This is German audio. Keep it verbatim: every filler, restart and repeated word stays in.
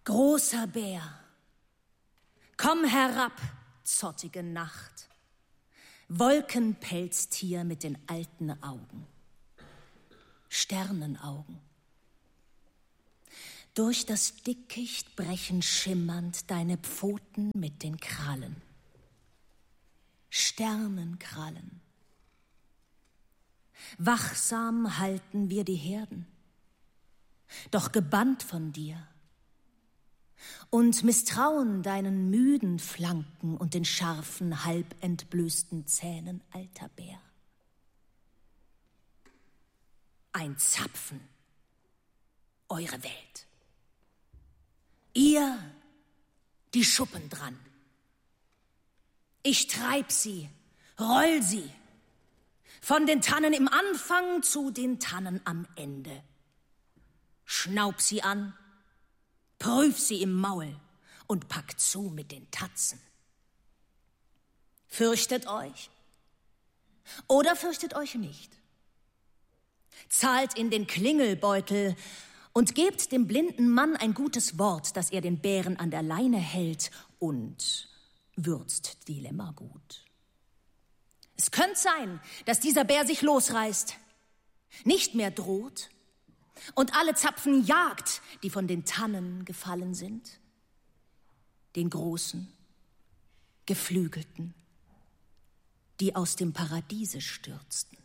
Großer Bär, komm herab, zottige Nacht, Wolkenpelztier mit den alten Augen, Sternenaugen. Durch das Dickicht brechen schimmernd deine Pfoten mit den Krallen, Sternenkrallen. Wachsam halten wir die Herden, doch gebannt von dir, und misstrauen deinen müden Flanken und den scharfen, halb entblößten Zähnen, alter Bär. Ein Zapfen, eure Welt. Ihr, die Schuppen dran. Ich treib sie, roll sie, von den Tannen im Anfang zu den Tannen am Ende. Schnaub sie an, prüf sie im Maul und pack zu mit den Tatzen. Fürchtet euch oder fürchtet euch nicht. Zahlt in den Klingelbeutel und gebt dem blinden Mann ein gutes Wort, dass er den Bären an der Leine hält und würzt die Lämmer gut. Es könnte sein, dass dieser Bär sich losreißt, nicht mehr droht und alle Zapfen jagt, die von den Tannen gefallen sind, den großen, geflügelten, die aus dem Paradiese stürzten.